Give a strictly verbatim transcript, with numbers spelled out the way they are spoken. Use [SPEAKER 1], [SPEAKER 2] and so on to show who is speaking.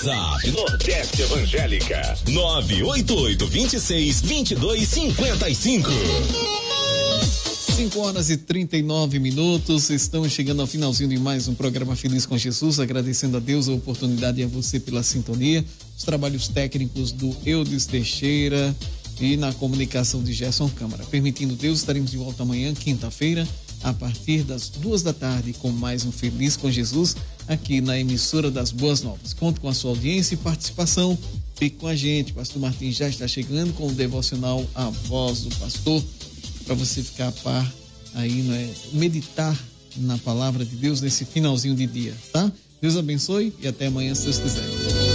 [SPEAKER 1] WhatsApp Nordeste Evangélica nove oito oito, dois seis, dois dois cinco cinco.
[SPEAKER 2] cinco horas e trinta e nove minutos, estamos chegando ao finalzinho de mais um programa Feliz com Jesus, agradecendo a Deus a oportunidade e a você pela sintonia, os trabalhos técnicos do Eudes Teixeira e na comunicação de Gerson Câmara. Permitindo Deus, estaremos de volta amanhã, quinta-feira, a partir das duas da tarde, com mais um Feliz com Jesus, aqui na emissora das Boas Novas. Conto com a sua audiência e participação. Fique com a gente, Pastor Martins já está chegando com o devocional A Voz do Pastor, para você ficar a par aí, não é? Meditar na palavra de Deus nesse finalzinho de dia, tá? Deus abençoe e até amanhã, se Deus quiser.